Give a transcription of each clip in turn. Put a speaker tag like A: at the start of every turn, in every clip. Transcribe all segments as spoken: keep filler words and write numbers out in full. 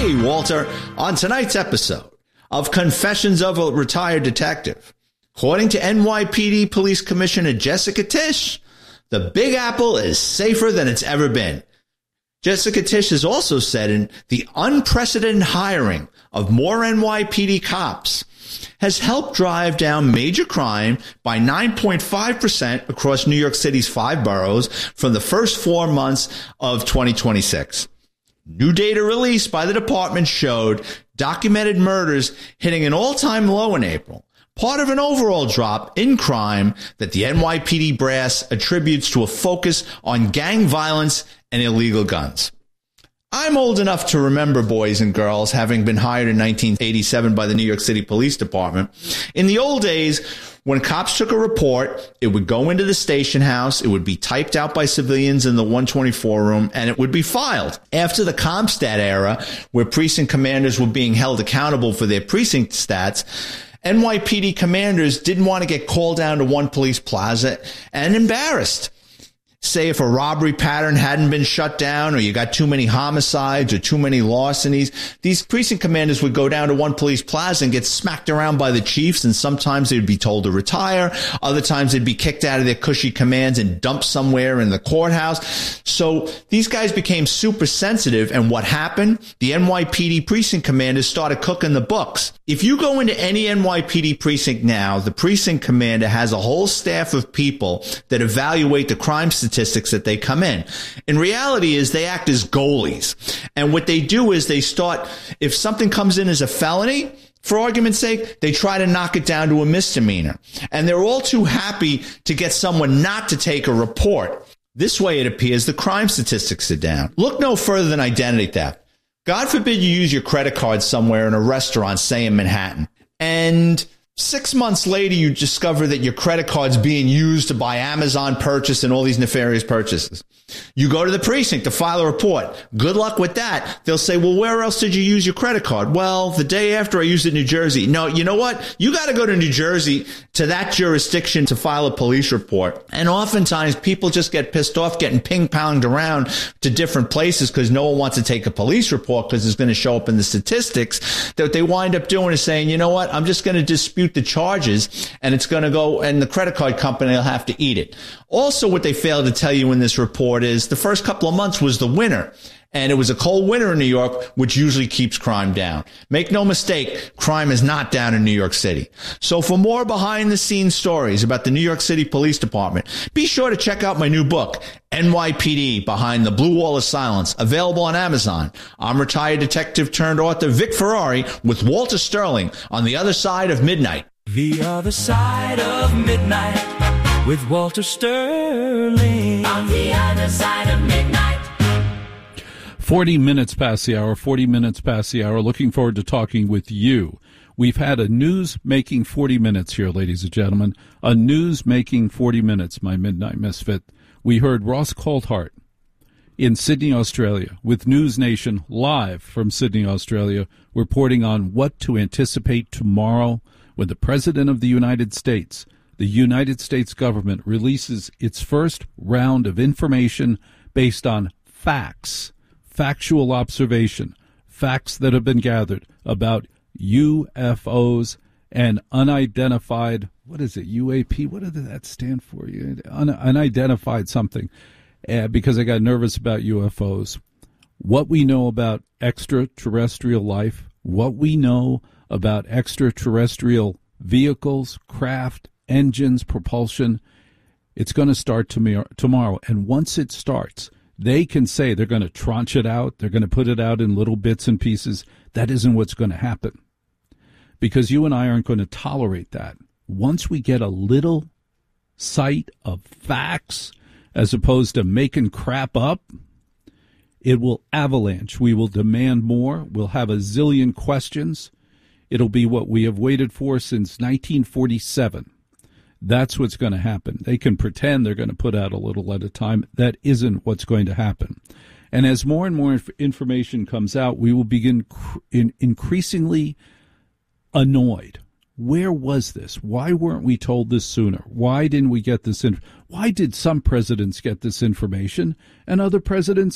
A: Hey, Walter, on tonight's episode of Confessions of a Retired Detective, according to N Y P D Police Commissioner Jessica Tisch, the Big Apple is safer than it's ever been. Jessica Tisch has also said in the unprecedented hiring of more N Y P D cops has helped drive down major crime by nine point five percent across New York City's five boroughs from the first four months of twenty twenty-six. New data released by the department showed documented murders hitting an all-time low in April, part of an overall drop in crime that the N Y P D brass attributes to a focus on gang violence and illegal guns. I'm old enough to remember, boys and girls, having been hired in nineteen eighty-seven by the New York City Police Department. In the old days, when cops took a report, it would go into the station house, it would be typed out by civilians in the one twenty-four room, and it would be filed. After the CompStat era, where precinct commanders were being held accountable for their precinct stats, N Y P D commanders didn't want to get called down to One Police Plaza and embarrassed. Say if a robbery pattern hadn't been shut down, or you got too many homicides or too many larcenies, these precinct commanders would go down to One Police Plaza and get smacked around by the chiefs, and sometimes they'd be told to retire. Other times they'd be kicked out of their cushy commands and dumped somewhere in the courthouse. So these guys became super sensitive, and what happened? The N Y P D precinct commanders started cooking the books. If you go into any N Y P D precinct now, the precinct commander has a whole staff of people that evaluate the crime statistics statistics that they come in. In reality is they act as goalies. And what they do is they start, if something comes in as a felony, for argument's sake, they try to knock it down to a misdemeanor. And they're all too happy to get someone not to take a report. This way, it appears the crime statistics are down. Look no further than identity theft. God forbid you use your credit card somewhere in a restaurant, say in Manhattan, and six months later, you discover that your credit card's being used to buy Amazon purchase and all these nefarious purchases. You go to the precinct to file a report. Good luck with that. They'll say, well, where else did you use your credit card? Well, the day after I used it in New Jersey. No, you know what? You got to go to New Jersey to that jurisdiction to file a police report. And oftentimes people just get pissed off getting ping-ponged around to different places because no one wants to take a police report because it's going to show up in the statistics. That they wind up doing is saying, you know what? I'm just going to dispute the charges, and it's going to go, and the credit card company will have to eat it. Also, what they failed to tell you in this report is the first couple of months was the winter, and it was a cold winter in New York, which usually keeps crime down. Make no mistake, crime is not down in New York City. So for more behind-the-scenes stories about the New York City Police Department, be sure to check out my new book, N Y P D Behind the Blue Wall of Silence, available on Amazon. I'm retired detective turned author Vic Ferrari with Walter Sterling on The Other Side of Midnight.
B: The Other Side of Midnight with Walter Sterling. On the Other Side of Midnight.
C: forty minutes past the hour, forty minutes past the hour. Looking forward to talking with you. We've had a news-making forty minutes here, ladies and gentlemen. A news-making forty minutes, my Midnight Misfit. We heard Ross Coulthart in Sydney, Australia, with News Nation live from Sydney, Australia, reporting on what to anticipate tomorrow when the President of the United States, the United States government, releases its first round of information based on facts, factual observation, facts that have been gathered about U F Os and unidentified, what is it, U A P? What does that stand for? Un- unidentified something, uh, because I got nervous about U F Os. What we know about extraterrestrial life, what we know about extraterrestrial vehicles, craft, engines, propulsion, it's going to start tomorrow. And once it starts, they can say they're going to tranche it out, they're going to put it out in little bits and pieces. That isn't what's going to happen, because you and I aren't going to tolerate that. Once we get a little sight of facts as opposed to making crap up, it will avalanche. We will demand more. We'll have a zillion questions. It'll be what we have waited for since nineteen forty-seven. That's what's going to happen. They can pretend they're going to put out a little at a time. That isn't what's going to happen. And as more and more inf- information comes out, we will begin cr- in increasingly annoyed. Where was this? Why weren't we told this sooner? Why didn't we get this in? Why did some presidents get this information and other presidents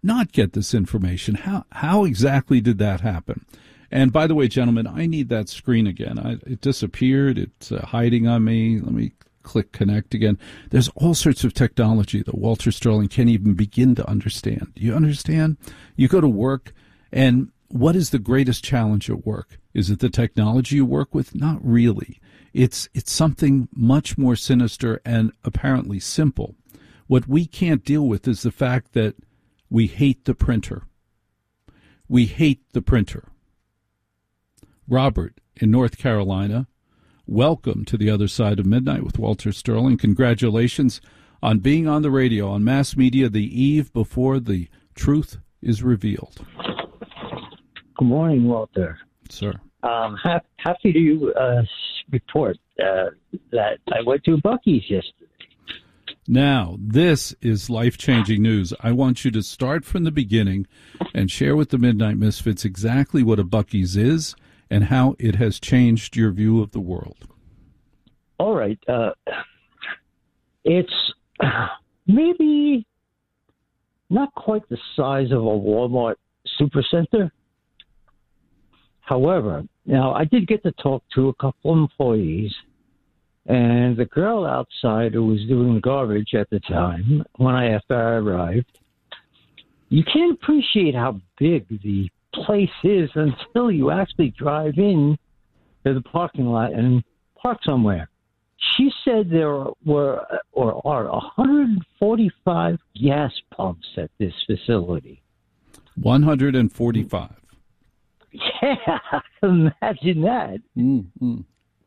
C: not get this information? How how exactly did that happen? And by the way, gentlemen, I need that screen again. I, it disappeared. It's uh, hiding on me. Let me click connect again. There's all sorts of technology that Walter Sterling can't even begin to understand. Do you understand? You go to work, and what is the greatest challenge at work? Is it the technology you work with? Not really. It's it's something much more sinister and apparently simple. What we can't deal with is the fact that we hate the printer. We hate the printer. Robert in North Carolina, welcome to the other side of midnight with Walter Sterling. Congratulations on being on the radio, on mass media, the eve before the truth is revealed.
D: Good morning, Walter.
C: Sir.
D: Um, ha- happy to uh, report uh, that I went to Buc-ee's yesterday.
C: Now, this is life-changing news. I want you to start from the beginning and share with the Midnight Misfits exactly what a Buc-ee's is and how it has changed your view of the world.
D: All right. Uh, it's maybe not quite the size of a Walmart supercenter. However, now I did get to talk to a couple of employees, and the girl outside who was doing the garbage at the time, when I after I arrived, you can't appreciate how big the place is until you actually drive in to the parking lot and park somewhere. She said there were or are one hundred forty-five gas pumps at this facility.
C: one hundred forty-five.
D: Yeah, imagine that.
C: Mm-hmm.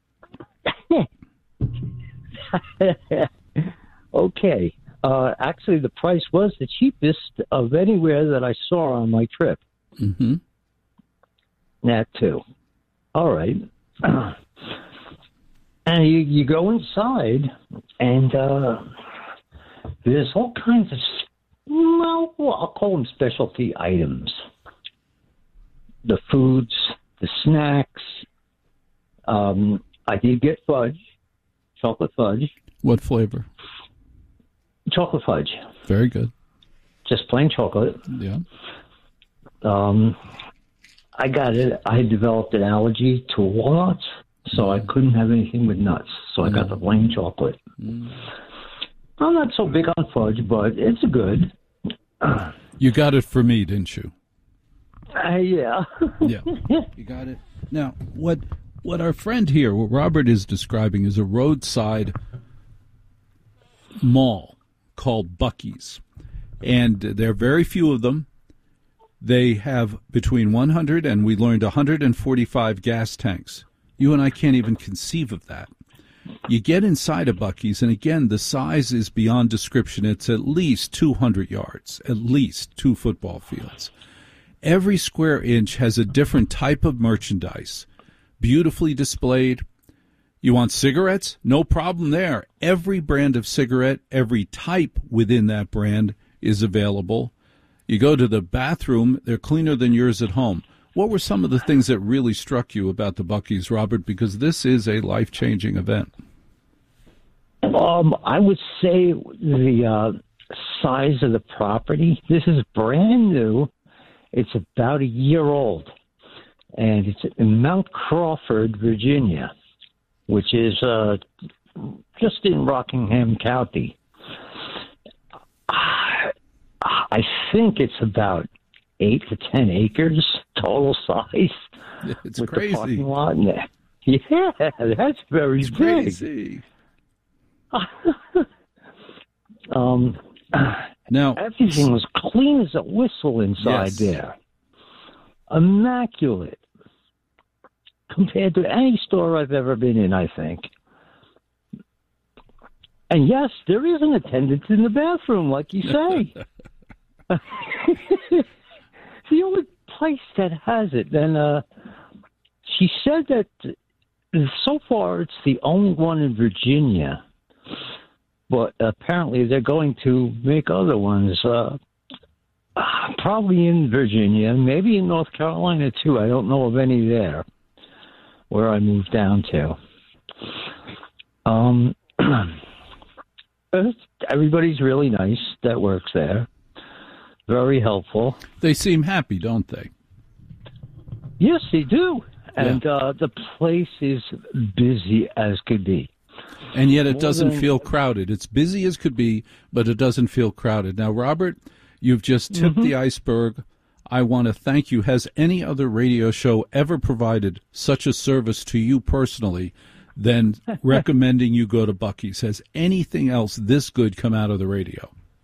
D: Okay. Uh, actually, the price was the cheapest of anywhere that I saw on my trip.
C: Mm-hmm.
D: That too. All right. And you, you go inside, and uh, there's all kinds of, well, I'll call them specialty items. The foods, the snacks. Um, I did get fudge, chocolate fudge.
C: What flavor?
D: Chocolate fudge.
C: Very good.
D: Just plain chocolate.
C: Yeah.
D: Um, I got it. I had developed an allergy to walnuts, so mm. I couldn't have anything with nuts. So I mm. got the plain chocolate. Mm. I'm not so big on fudge, but it's good.
C: You got it for me, didn't you?
D: Uh, yeah.
C: Yeah. You got it. Now, what what our friend here, what Robert is describing, is a roadside mall called Buc-ee's. And there are very few of them. They have between one hundred and we learned one hundred forty-five gas tanks. You and I can't even conceive of that. You get inside a Buc-ee's, and again, the size is beyond description. It's at least two hundred yards, at least two football fields. Every square inch has a different type of merchandise, beautifully displayed. You want cigarettes? No problem there. Every brand of cigarette, every type within that brand is available. You go to the bathroom, they're cleaner than yours at home. What were some of the things that really struck you about the Buc-ee's, Robert? Because this is a life-changing event.
D: Um, I would say the uh, size of the property. This is brand new. It's about a year old, and it's in Mount Crawford, Virginia, which is uh, just in Rockingham County. I think it's about eight to ten acres total size.
C: It's
D: with
C: crazy.
D: The parking lot in there. Yeah, that's very
C: it's
D: big.
C: Crazy.
D: um,
C: now
D: everything was clean as a whistle inside
C: yes.
D: there. Immaculate compared to any store I've ever been in, I think. And yes, there is an attendant in the bathroom, like you say. It's the only place that has it. And uh, she said that so far it's the only one in Virginia. But apparently they're going to make other ones, uh, probably in Virginia, maybe in North Carolina too. I don't know of any there where I moved down to. Um, everybody's really nice that works there. very helpful.
C: They seem happy, don't they?
D: Yes, they do. And
C: Yeah.
D: uh, the place is busy as could be.
C: And yet it
D: More
C: doesn't
D: than-
C: feel crowded. It's busy as could be, but it doesn't feel crowded. Now, Robert, you've just tipped
D: Mm-hmm.
C: the iceberg. I want to thank you. Has any other radio show ever provided such a service to you personally than recommending you go to Buc-ee's? Has anything else this good come out of the radio?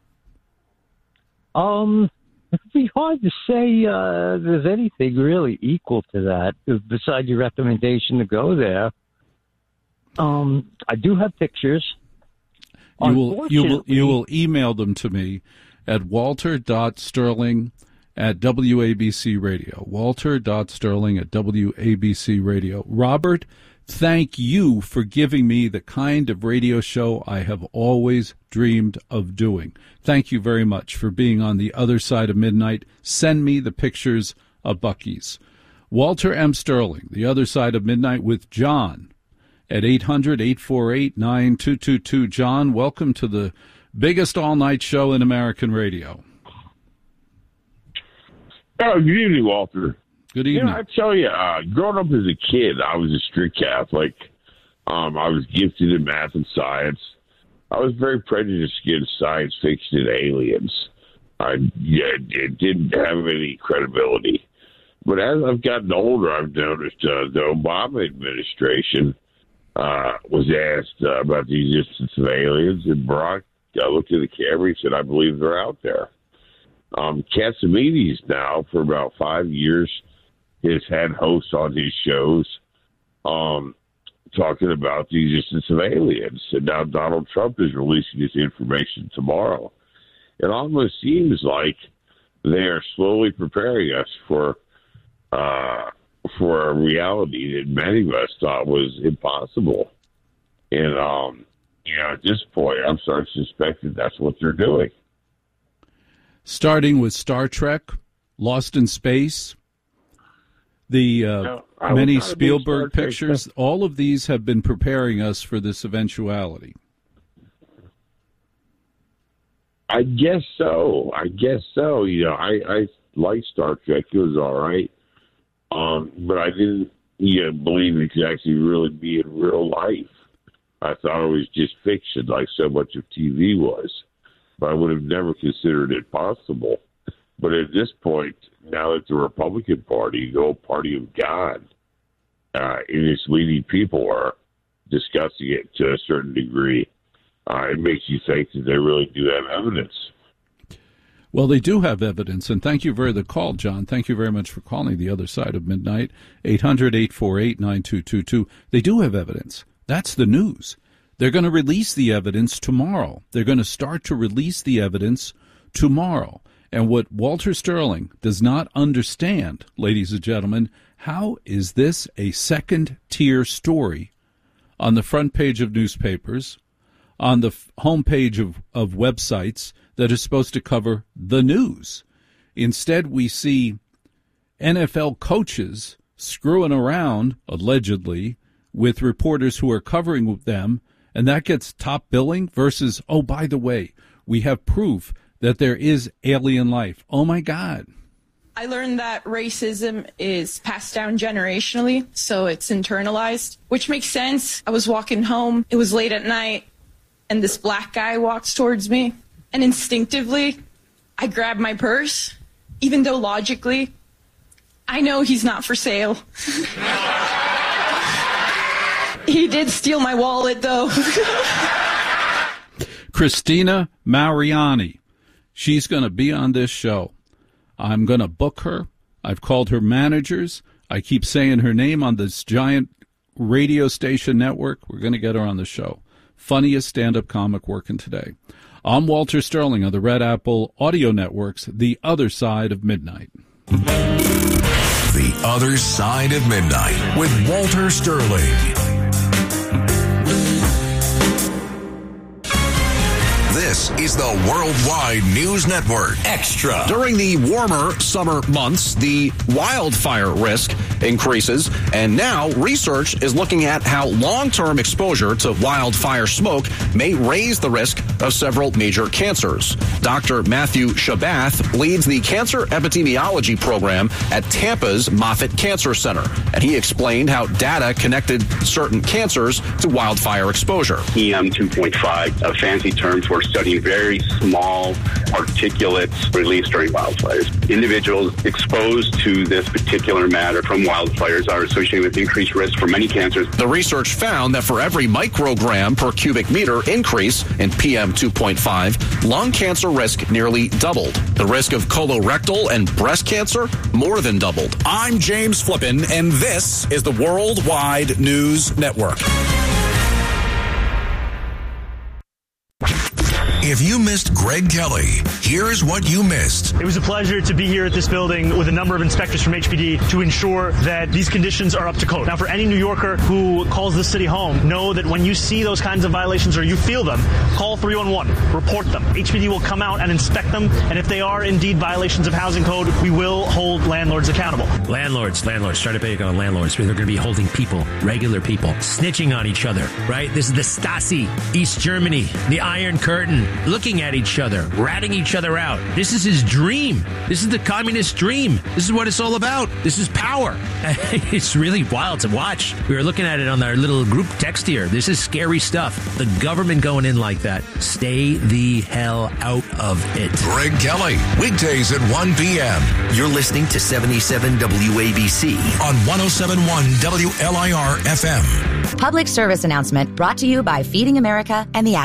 D: Um, it'd be hard to say uh, there's anything really equal to that besides your recommendation to go there. Um, I do have pictures.
C: You will you will you
D: Unfortunately-
C: will email them to me at walter.sterling at W A B C Radio. Walter.sterling at W A B C Radio. Robert, thank you for giving me the kind of radio show I have always dreamed of doing. Thank you very much for being on the other side of midnight. Send me the pictures of Buc-ee's. Walter M. Sterling, the other side of midnight with John at eight hundred, eight four eight, nine two two two. John, welcome to the biggest all-night show in American radio.
E: Oh, good evening, Walter.
C: Good
E: You
C: evening.
E: know, I tell you, uh, growing up as a kid, I was a strict Catholic. Um, I was gifted in math and science. I was very prejudiced against science fiction and aliens. I yeah, it didn't have any credibility. But as I've gotten older, I've noticed uh, the Obama administration uh, was asked uh, about the existence of aliens, and Barack uh, looked at the camera and said, "I believe they're out there." Um, Cassimides now, for about five years, has had hosts on his shows um, talking about the existence of aliens. And now Donald Trump is releasing this information tomorrow. It almost seems like they are slowly preparing us for uh, for a reality that many of us thought was impossible. And, um, you know, at this point, I'm starting to suspect that that's what they're doing.
C: Starting with Star Trek, Lost in Space, the uh,
E: No, I was
C: many
E: not a big
C: Spielberg
E: Star Trek
C: pictures, all of these have been preparing us for this eventuality.
E: I guess so. I guess so. You know, I, I like Star Trek. It was all right. Um, but I didn't you know, believe it could actually really be in real life. I thought it was just fiction, like so much of T V was. But I would have never considered it possible. But at this point, now that the Republican Party, the old party of God, uh, and its leading people are discussing it to a certain degree, uh, it makes you think that they really do have evidence.
C: Well, they do have evidence, and thank you for the call, John. Thank you very much for calling the other side of midnight, eight hundred, eight four eight, nine two two two. They do have evidence. That's the news. They're going to release the evidence tomorrow. They're going to start to release the evidence tomorrow. And what Walter Sterling does not understand, ladies and gentlemen, how is this a second-tier story on the front page of newspapers, on the homepage of, of websites that is supposed to cover the news? Instead, we see N F L coaches screwing around, allegedly, with reporters who are covering them, and that gets top billing versus, oh, by the way, we have proof that there is alien life. Oh, my God.
F: I learned that racism is passed down generationally, so it's internalized, which makes sense. I was walking home. It was late at night, and this black guy walks towards me, and instinctively, I grab my purse, even though logically, I know he's not for sale. He did steal my wallet, though.
C: Christina Mariani. She's going to be on this show. I'm going to book her. I've called her managers. I keep saying her name on this giant radio station network. We're going to get her on the show. Funniest stand-up comic working today. I'm Walter Sterling on the Red Apple Audio Network's The Other Side of Midnight.
G: The Other Side of Midnight with Walter Sterling. This is the Worldwide News Network.
H: Extra. During the warmer summer months, the wildfire risk increases, and now research is looking at how long-term exposure to wildfire smoke may raise the risk of several major cancers. Doctor Matthew Shabath leads the cancer epidemiology program at Tampa's Moffitt Cancer Center, and he explained how data connected certain cancers to wildfire exposure.
I: P M two point five, a fancy term for studying very small particulates released during wildfires. Individuals exposed to this particular matter from wildfires are associated with increased risk for many cancers.
H: The research found that for every microgram per cubic meter increase in P M two point five, lung cancer risk nearly doubled. The risk of colorectal and breast cancer more than doubled.
J: I'm James Flippin, and this is the Worldwide News Network.
G: If you missed Greg Kelly, here's what you missed.
K: It was a pleasure to be here at this building with a number of inspectors from H P D to ensure that these conditions are up to code. Now, for any New Yorker who calls this city home, know that when you see those kinds of violations or you feel them, call three one one, report them. H P D will come out and inspect them, and if they are indeed violations of housing code, we will hold landlords accountable.
L: Landlords, landlords, try to pick on landlords. They're going to be holding people, regular people, snitching on each other, right? This is the Stasi, East Germany, the Iron Curtain, looking at each other, ratting each other out. This is his dream. This is the communist dream. This is what it's all about. This is power. It's really wild to watch. We were looking at it on our little group text here. This is scary stuff. The government going in like that. Stay the hell out of it.
G: Greg Kelly, weekdays at one p.m.
M: You're listening to seventy-seven W A B C
G: on one oh seven point one W L I R F M.
N: Public service announcement brought to you by Feeding America and the